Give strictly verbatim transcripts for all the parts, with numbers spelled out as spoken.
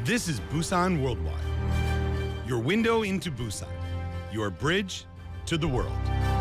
This is Busan Worldwide, your window into Busan, your bridge to the world.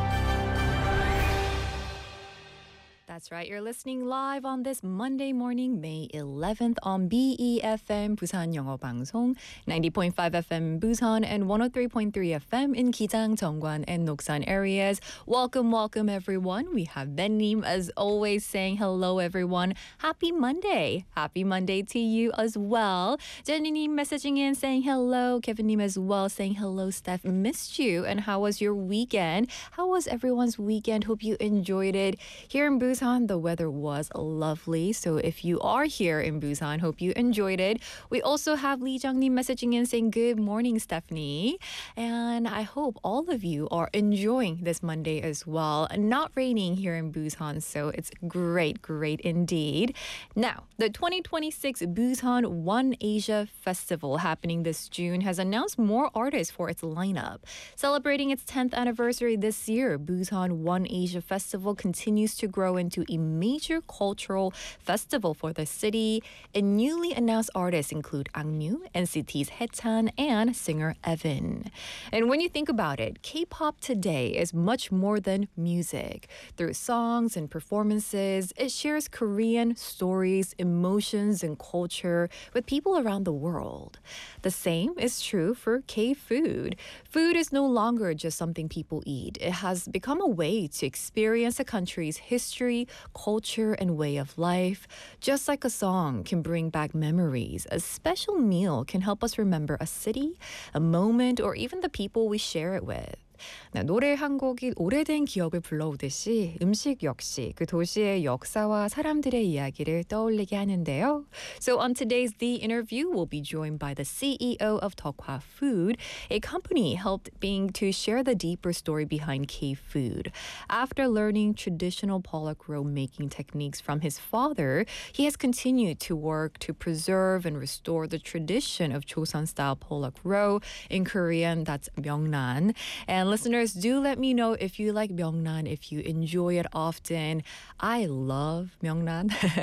That's right. You're listening live on this Monday morning, May eleventh on B E F M 부산 영어 방송, ninety point five F M Busan and one oh three point three F M in Gijang, Jeongwan, and Noksan areas. Welcome, welcome everyone. We have Ben Nim as always saying hello everyone. Happy Monday. Happy Monday to you as well. Jenny Nim messaging in saying hello. Kevin Nim as well saying hello. Steph, missed you. And how was your weekend? How was everyone's weekend? Hope you enjoyed it. Here in Busan, the weather was lovely. So if you are here in Busan, hope you enjoyed it. We also have Lee Jung-nim messaging in saying good morning, Stephanie. And I hope all of you are enjoying this Monday as well. Not raining here in Busan, so it's great, great indeed. Now, the twenty twenty-six Busan One Asia Festival happening this June has announced more artists for its lineup. Celebrating its tenth anniversary this year, Busan One Asia Festival continues to grow into a major cultural festival for the city. And newly announced artists include Angmyu, N C T's Haechan, and singer Evan. And when you think about it, K-pop today is much more than music. Through songs and performances, it shares Korean stories, emotions, and culture with people around the world. The same is true for K-food. Food is no longer just something people eat. It has become a way to experience a country's history, culture, and way of life. Just like a song can bring back memories, a special meal can help us remember a city, a moment, or even the people we share it with. 네, 노래 한 곡이 오래된 기억을 불러오듯이 음식 역시 그 도시의 역사와 사람들의 이야기를 떠올리게 하는데요. So on today's The Interview, we'll be joined by the C E O of Deokhwa Food, a company helping to share the deeper story behind K-food. After learning traditional pollock roe making techniques from his father, he has continued to work to preserve and restore the tradition of Joseon-style pollock roe. In Korean, that's myeongnan. And listeners, do let me know if you like myeongnan, if you enjoy it often. I love myeongnan.